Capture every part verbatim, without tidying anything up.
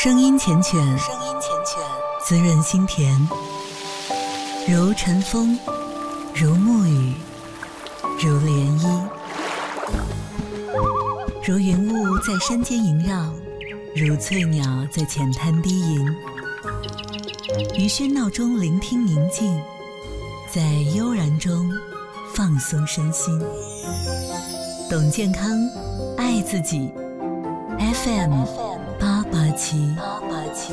声音缱绻，声音缱绻，滋润心田，如晨风，如沐雨，如涟漪，如云雾在山间萦绕，如翠鸟在浅滩低吟。于喧闹中聆听宁静，在悠然中放松身心。懂健康，爱自己。F M 八八七八八七。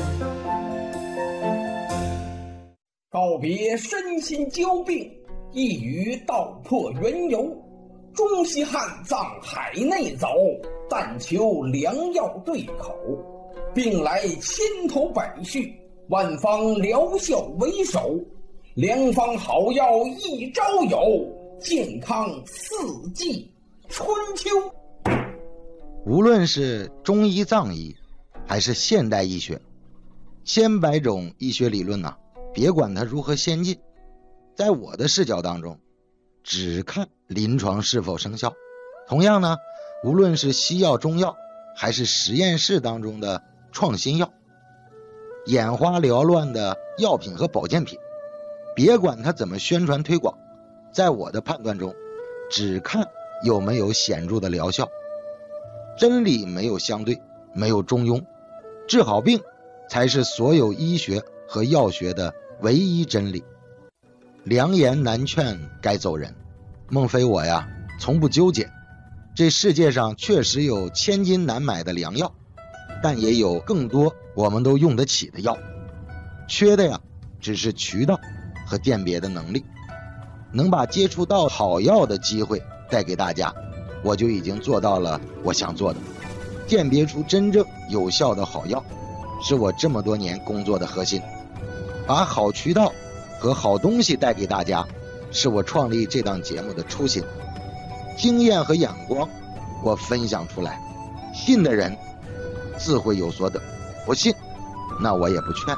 告别身心交病，一语道破缘由。中西汉藏海内走，但求良药对口。病来千头百绪，万方疗效为首。良方好药一朝有，健康四季春秋。 无论是中医藏医还是现代医学，千百种医学理论呢、啊，别管它如何先进，在我的视角当中只看临床是否生效。同样呢，无论是西药中药还是实验室当中的创新药，眼花缭乱的药品和保健品，别管它怎么宣传推广，在我的判断中只看有没有显著的疗效。真理没有相对，没有中庸，治好病才是所有医学和药学的唯一真理。良言难劝该走人，孟非我呀从不纠结。这世界上确实有千金难买的良药，但也有更多我们都用得起的药，缺的呀只是渠道和辨别的能力。能把接触到好药的机会带给大家，我就已经做到了我想做的。鉴别出真正有效的好药，是我这么多年工作的核心。把好渠道和好东西带给大家，是我创立这档节目的初心。经验和眼光我分享出来，信的人自会有所得，不信那我也不劝。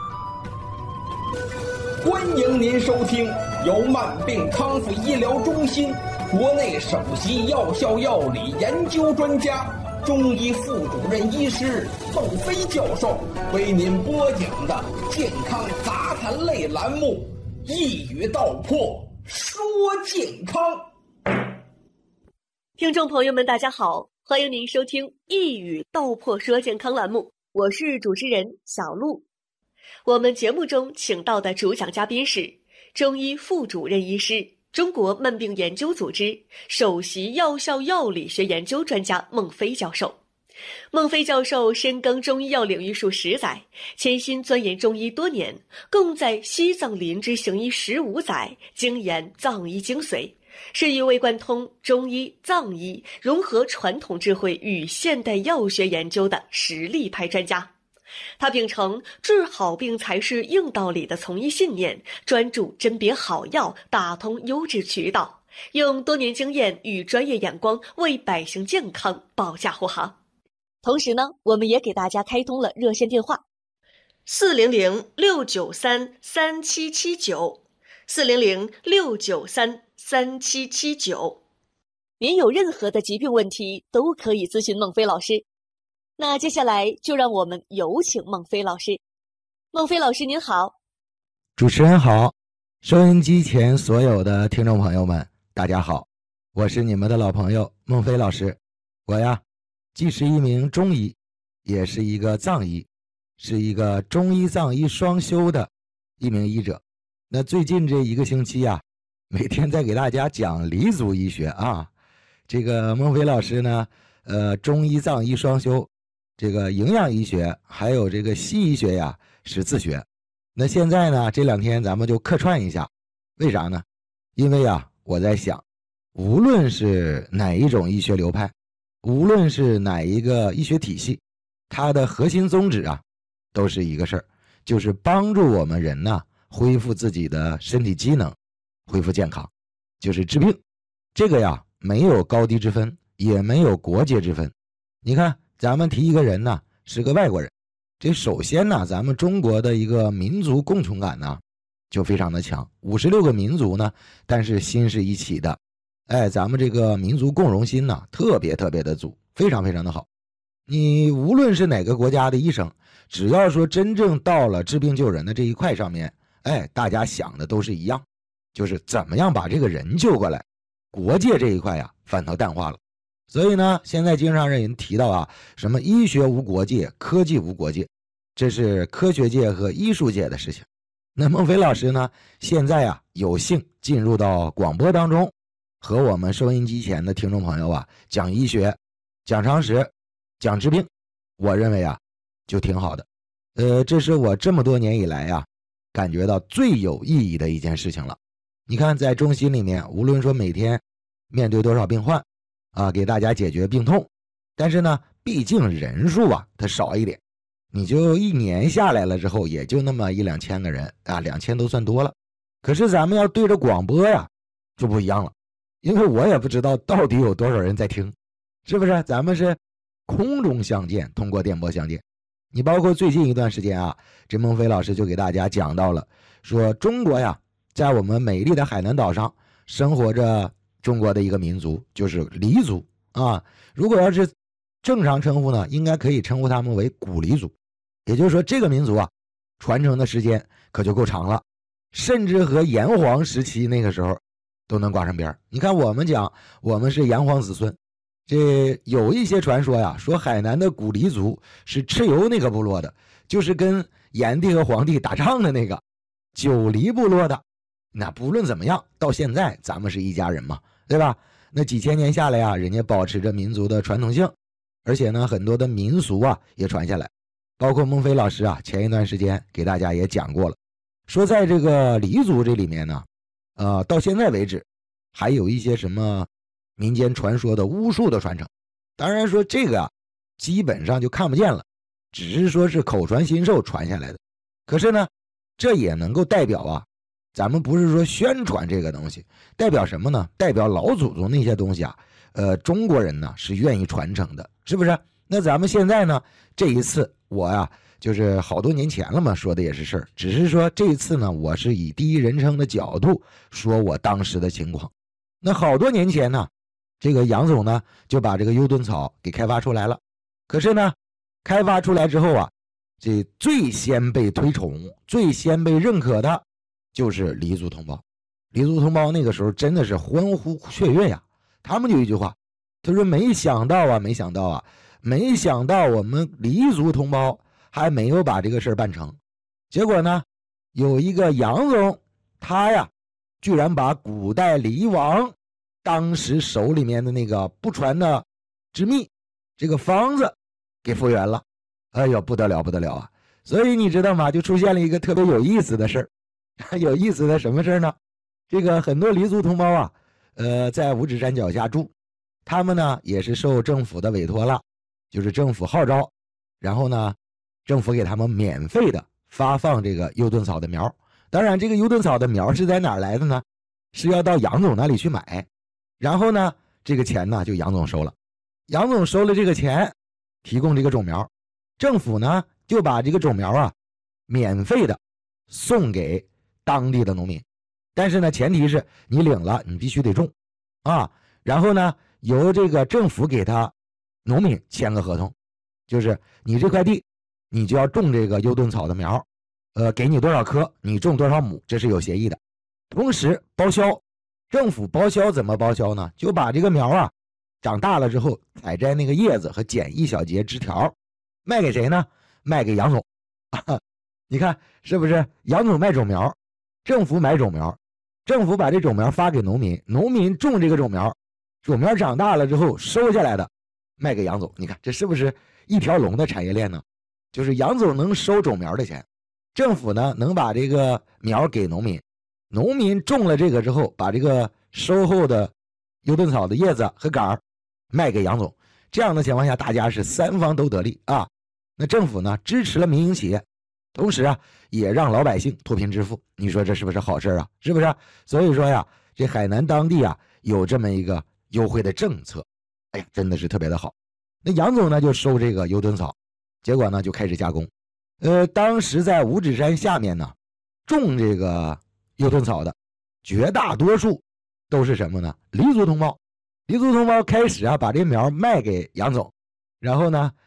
欢迎您收听由慢病康复医疗中心国内首席药效药理研究专家、中医副主任医师孟非教授为您播讲的健康杂谈类栏目《一语道破说健康》。 听众朋友们大家好，欢迎您收听《一语道破说健康》栏目，我是主持人小璐。我们节目中请到的主讲嘉宾是中医副主任医师、中国慢病研究组织首席药效药理学研究专家孟非教授。孟非教授深耕中医药领域数十载，潜心钻研中医多年，共在西藏林芝行医十五载，精研藏医精髓，是一位贯通中医、藏医，融合传统智慧与现代药学研究的实力派专家。他秉承治好病才是硬道理的从医信念，专注甄别好药，打通优质渠道，用多年经验与专业眼光为百姓健康保驾护航。同时呢，我们也给大家开通了热线电话四零零六九三三七七九 四零零六九三三七七九。您有任何的疾病问题都可以咨询孟非老师。那接下来就让我们有请孟非老师。孟非老师您好。 主持人好，收音机前所有的听众朋友们大家好，我是你们的老朋友孟非老师。我呀既是一名中医，也是一个藏医，是一个中医藏医双修的一名医者。那最近这一个星期呀，每天在给大家讲黎族医学啊。这个孟非老师呢呃中医藏医双修，这个营养医学还有这个西医学呀是自学。那现在呢这两天咱们就客串一下，为啥呢？因为啊我在想，无论是哪一种医学流派，无论是哪一个医学体系，它的核心宗旨啊都是一个事儿，就是帮助我们人呢恢复自己的身体机能，恢复健康，就是治病。这个呀没有高低之分，也没有国界之分。你看咱们提一个人呢是个外国人，这首先呢咱们中国的一个民族共同感呢就非常的强，五十六个民族呢但是心是一起的。哎，咱们这个民族共荣心呢特别特别的足，非常非常的好。 你无论是哪个国家的医生，只要说真正到了治病救人的这一块上面，哎，大家想的都是一样，就是怎么样把这个人救过来。国界这一块呀，反倒淡化了。所以呢，现在经常让人提到啊，什么医学无国界，科技无国界，这是科学界和艺术界的事情。那孟非老师呢，现在啊有幸进入到广播当中，和我们收音机前的听众朋友啊讲医学、讲常识、讲治病，我认为啊就挺好的。呃，这是我这么多年以来啊感觉到最有意义的一件事情了。你看，在中心里面，无论说每天面对多少病患啊，给大家解决病痛，但是呢，毕竟人数啊它少一点，你就一年下来了之后，也就那么一两千个人啊，两千都算多了。可是咱们要对着广播呀，就不一样了，因为我也不知道到底有多少人在听，是不是？咱们是空中相见，通过电波相见。你包括最近一段时间啊，这孟非老师就给大家讲到了，说中国呀，在我们美丽的海南岛上生活着中国的一个民族，就是黎族啊。如果要是正常称呼呢，应该可以称呼他们为古黎族。也就是说，这个民族啊，传承的时间可就够长了，甚至和炎黄时期那个时候都能挂上边。你看，我们讲我们是炎黄子孙，这有一些传说呀，说海南的古黎族是蚩尤那个部落的，就是跟炎帝和黄帝打仗的那个九黎部落的。那不论怎么样，到现在咱们是一家人嘛，对吧？那几千年下来啊，人家保持着民族的传统性，而且呢，很多的民俗啊也传下来。包括孟非老师啊，前一段时间给大家也讲过了，说在这个黎族这里面呢，呃，到现在为止，还有一些什么民间传说的巫术的传承。当然说这个啊，基本上就看不见了，只是说是口传心授传下来的。可是呢，这也能够代表啊，咱们不是说宣传这个东西，代表什么呢？代表老祖宗那些东西啊，呃，中国人呢是愿意传承的，是不是？那咱们现在呢，这一次我呀，就是好多年前了嘛，说的也是事儿，只是说这一次呢，我是以第一人称的角度说我当时的情况。那好多年前呢，这个杨总呢就把这个优盾草给开发出来了。可是呢，开发出来之后啊，这最先被推崇、最先被认可的就是黎族同胞。黎族同胞那个时候真的是欢呼雀跃呀，他们就一句话，他说没想到啊，没想到啊。没想到我们黎族同胞还没有把这个事儿办成，结果呢，有一个杨总，他呀，居然把古代黎王当时手里面的那个不传的之秘，这个方子给复原了。哎呦，不得了不得了啊！所以你知道吗？就出现了一个特别有意思的事儿，有意思的什么事儿呢？这个很多黎族同胞啊，呃，在五指山脚下住，他们呢也是受政府的委托了。就是政府号召，然后呢，政府给他们免费的发放这个优盾草的苗。当然，这个优盾草的苗是在哪儿来的呢？是要到杨总那里去买，然后呢，这个钱呢就杨总收了。杨总收了这个钱，提供这个种苗，政府呢就把这个种苗啊免费的送给当地的农民。但是呢，前提是你领了，你必须得种啊。然后呢，由这个政府给他。农民签个合同，就是你这块地，你就要种这个优盾草的苗，呃，给你多少棵，你种多少亩，这是有协议的。同时包销，政府包销怎么包销呢？就把这个苗啊长大了之后，采摘那个叶子和剪一小节枝条，卖给谁呢？卖给杨总。啊、你看是不是？杨总卖种苗，政府买种苗，政府把这种苗发给农民，农民种这个种苗，种苗长大了之后收下来的。卖给杨总，你看这是不是一条龙的产业链呢？就是杨总能收种苗的钱，政府呢能把这个苗给农民，农民种了这个之后，把这个收后的优盾草的叶子和杆卖给杨总。这样的情况下，大家是三方都得利啊。那政府呢支持了民营企业，同时啊也让老百姓脱贫致富。你说这是不是好事啊？是不是？所以说呀，这海南当地啊有这么一个优惠的政策。哎呀，真的是特别的好。那杨总呢就收这个优盾草，结果呢就开始加工。呃，当时在五指山下面呢，种这个优盾草的绝大多数都是什么呢？黎族同胞。黎族同胞开始啊把这苗卖给杨总，然后呢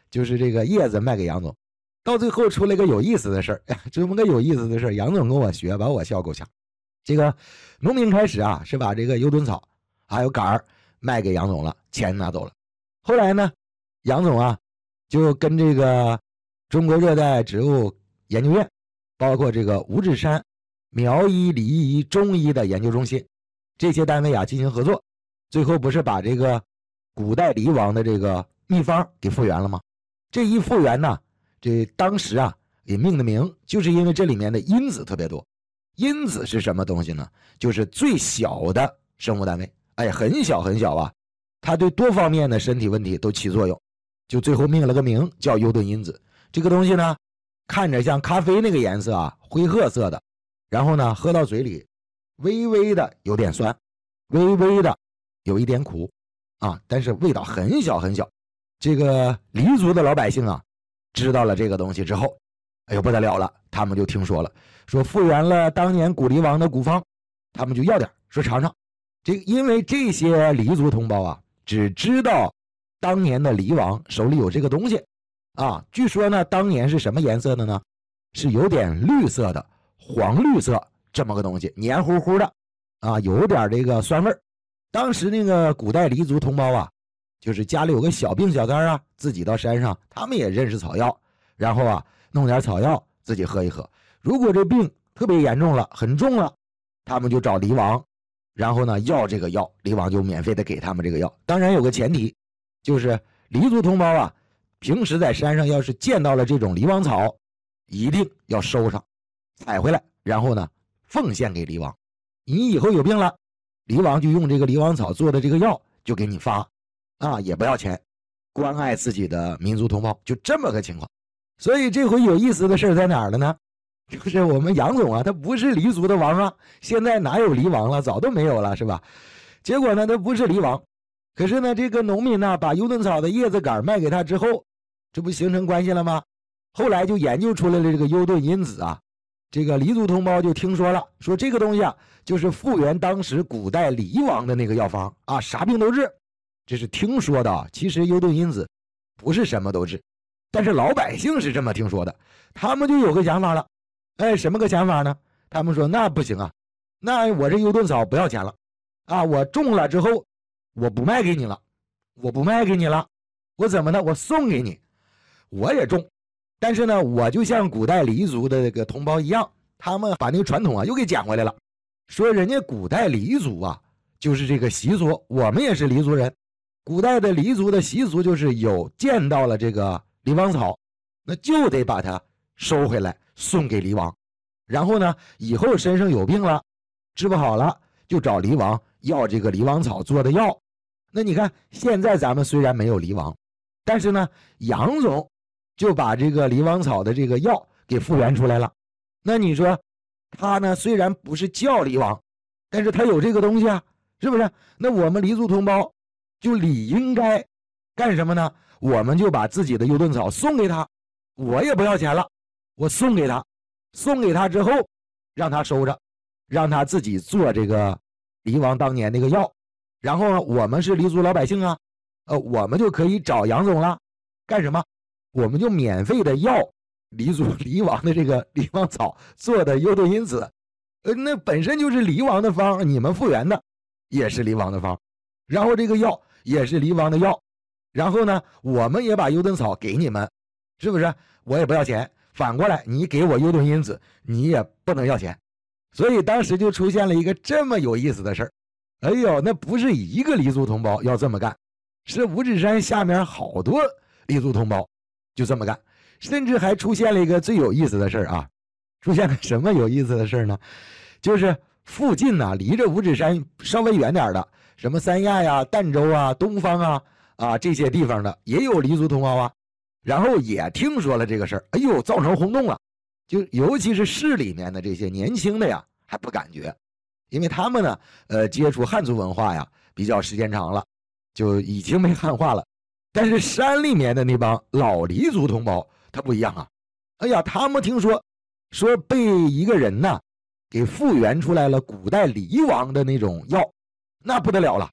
就是这个叶子卖给杨总。到最后出了一个有意思的事儿，这么个有意思的事儿，杨总跟我学，把我笑够呛。这个农民开始啊，是把这个油墩草还有杆儿卖给杨总了，钱拿走了。后来呢，杨总啊就跟这个中国热带植物研究院，包括这个五指山苗医、理医、中医的研究中心这些单位啊进行合作，最后不是把这个古代狸王的这个秘方给复原了吗？这一复原呢，这当时啊给命的名，就是因为这里面的因子特别多。因子是什么东西呢？就是最小的生物单位，哎，很小很小啊，它对多方面的身体问题都起作用，就最后命了个名叫幽顿因子。这个东西呢，看着像咖啡那个颜色啊，灰褐色的，然后呢喝到嘴里微微的有点酸，微微的有一点苦啊，但是味道很小很小。这个黎族的老百姓啊知道了这个东西之后，哎呦不得了了，他们就听说了，说复原了当年古黎王的古方，他们就要点，说尝尝。这因为这些黎族同胞啊只知道当年的黎王手里有这个东西啊，据说呢当年是什么颜色的呢？是有点绿色的，黄绿色这么个东西，黏糊糊的啊，有点这个酸味儿。当时那个古代黎族同胞啊，就是家里有个小病小灾啊，自己到山上，他们也认识草药，然后啊弄点草药自己喝一喝。如果这病特别严重了，很重了，他们就找黎王，然后呢要这个药，黎王就免费的给他们这个药。当然有个前提，就是黎族同胞啊，平时在山上要是见到了这种黎王草，一定要收上，采回来，然后呢奉献给黎王。你以后有病了，黎王就用这个黎王草做的这个药就给你发啊，也不要钱，关爱自己的民族同胞，就这么个情况。所以这回有意思的事在哪儿了呢？就是我们杨总啊，他不是黎族的王啊，现在哪有黎王了，早都没有了，是吧？结果呢他不是黎王，可是呢这个农民呢把幽顿草的叶子杆卖给他之后，这不形成关系了吗？后来就研究出来了这个幽顿因子啊，这个黎族同胞就听说了，说这个东西啊就是复原当时古代黎王的那个药方啊，啥病都治。这是听说的，其实幽顿因子不是什么都治，但是老百姓是这么听说的，他们就有个想法了。哎，什么个想法呢？他们说那不行啊，那我这幽顿草不要钱了啊，我种了之后我不卖给你了，我不卖给你了，我怎么呢？我送给你，我也种，但是呢我就像古代黎族的这个同胞一样，他们把那个传统啊又给捡回来了，说人家古代黎族啊就是这个习俗，我们也是黎族人，古代的黎族的习俗就是有见到了这个黎王草，那就得把它收回来送给黎王，然后呢以后身上有病了治不好了就找黎王要这个黎王草做的药。那你看现在咱们虽然没有黎王，但是呢杨总就把这个黎王草的这个药给复原出来了。那你说他呢虽然不是叫黎王，但是他有这个东西啊，是不是？那我们黎族同胞就理应该干什么呢？我们就把自己的幽顿草送给他，我也不要钱了，我送给他，送给他之后让他收着，让他自己做这个黎王当年那个药。然后呢我们是黎族老百姓啊，呃，我们就可以找杨总了，干什么？我们就免费的要黎族黎王的这个黎王草做的幽顿因子，呃，那本身就是黎王的方，你们复原的也是黎王的方，然后这个药也是黎王的药，然后呢我们也把幽顿草给你们，是不是？我也不要钱，反过来你给我幽顿因子你也不能要钱。所以当时就出现了一个这么有意思的事儿。哎呦，那不是一个黎族同胞要这么干，是五指山下面好多黎族同胞就这么干。甚至还出现了一个最有意思的事儿啊，出现了什么有意思的事儿呢？就是附近呢、啊、离着五指山稍微远点的，什么三亚呀、儋州啊、东方啊啊这些地方的也有黎族同胞啊，然后也听说了这个事儿，哎呦，造成轰动了。就尤其是市里面的这些年轻的呀还不感觉，因为他们呢呃接触汉族文化呀比较时间长了，就已经没汉化了。但是山里面的那帮老黎族同胞他不一样啊，哎呀，他们听说说被一个人呢给复原出来了古代黎王的那种药，那不得了了，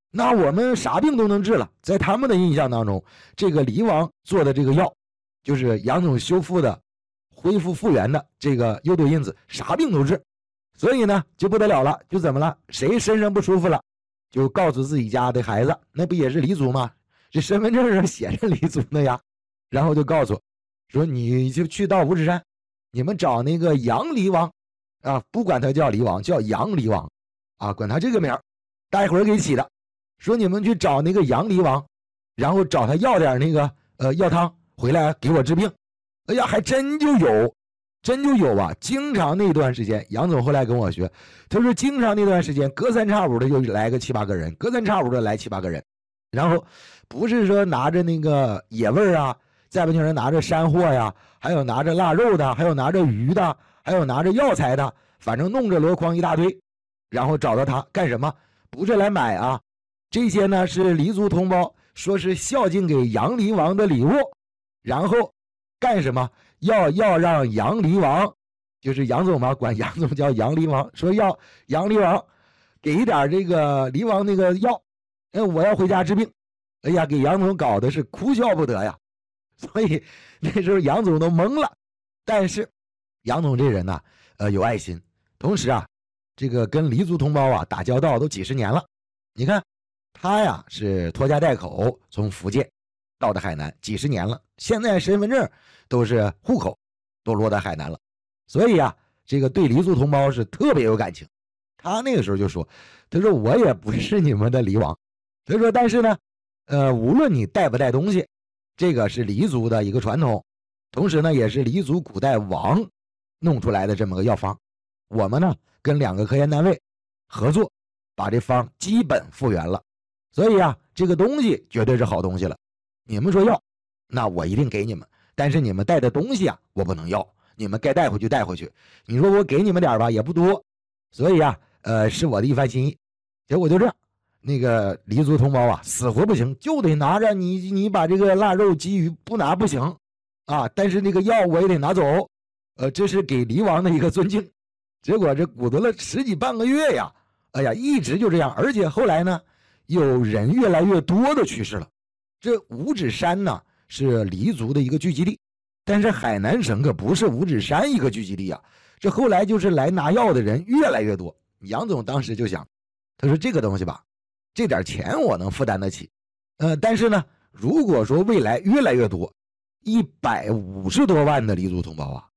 那我们啥病都能治了。在他们的印象当中，这个黎王做的这个药，就是杨总修复的、恢复复原的这个幽斗因子，啥病都治。所以呢，就不得了了，就怎么了？谁身上不舒服了，就告诉自己家的孩子，那不也是黎族吗？这身份证上写着黎族的呀。然后就告诉说，你就去到五指山，你们找那个杨黎王啊，不管他叫黎王，叫杨黎王啊，管他这个名儿，待会儿给起的。说你们去找那个杨黎王，然后找他要点那个呃药汤回来给我治病。哎呀，还真就有，真就有啊！经常那段时间，杨总后来跟我学，他说经常那段时间，隔三差五的就来个七八个人，隔三差五的来七八个人，然后不是说拿着那个野味啊，再不就是拿着山货呀，还有拿着腊肉的，还有拿着鱼的，还有拿着药材的，反正弄着箩筐一大堆，然后找到他干什么？不是来买啊。这些呢是黎族同胞说是孝敬给杨黎王的礼物，然后干什么？要要让杨黎王，就是杨总嘛，管杨总叫杨黎王，说要杨黎王给点这个黎王那个药，哎，我要回家治病。哎呀，给杨总搞的是哭笑不得呀。所以那时候杨总都懵了。但是杨总这人呢，呃，有爱心，同时啊，这个跟黎族同胞啊打交道都几十年了。你看。他呀是拖家带口从福建到的海南几十年了，现在身份证都是户口都落在海南了，所以啊，这个对黎族同胞是特别有感情。他那个时候就说，他说我也不是你们的黎王，他说但是呢，呃，无论你带不带东西，这个是黎族的一个传统，同时呢也是黎族古代王弄出来的这么个药方。我们呢跟两个科研单位合作，把这方基本复原了。所以啊，这个东西绝对是好东西了。你们说要，那我一定给你们。但是你们带的东西啊，我不能要。你们该带回去带回去。你说我给你们点吧，也不多。所以啊，呃，是我的一番心意。结果就这样，那个黎族同胞啊，死活不行，就得拿着你，你把这个腊肉鲫鱼不拿不行啊。但是那个药我也得拿走，呃，这是给黎王的一个尊敬。结果这鼓捣了十几半个月呀，哎呀，一直就这样。而且后来呢，有人越来越多的去世了。这五指山呢是黎族的一个聚集地，但是海南省可不是五指山一个聚集地啊。这后来就是来拿药的人越来越多。杨总当时就想，他说这个东西吧，这点钱我能负担得起，呃，但是呢，如果说未来越来越多，一百五十多万的黎族同胞啊，